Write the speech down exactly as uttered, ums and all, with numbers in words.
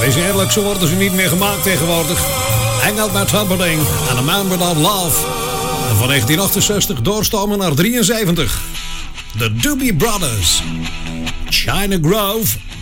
Wees eerlijk, zo worden ze niet meer gemaakt tegenwoordig. Engel met Humperdinck en A Man Without Love. En van negentien achtenzestig doorstomen naar drieënzeventig. The Doobie Brothers. China Grove.